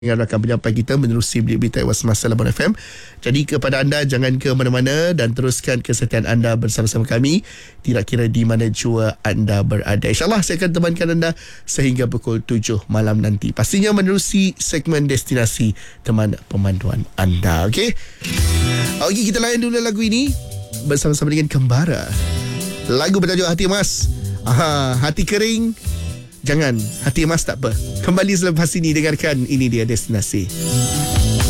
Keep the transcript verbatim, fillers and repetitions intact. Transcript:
dengan rakan penyampai kita menerusi berita Was Masa Labuan F M. Jadi kepada anda, jangan ke mana-mana dan teruskan kesetiaan anda bersama-sama kami, tidak kira di mana jua anda berada. InsyaAllah saya akan temankan anda sehingga pukul tujuh malam nanti, pastinya menerusi segmen destinasi teman pemanduan anda. Okey, Okey, kita layan dulu lagu ini bersama-sama dengan Kembara. Lagu bertajuk Hati Emas. Aha, hati kering jangan, hati emas tak apa. Kembali selepas ini, dengarkan ini dia destinasi.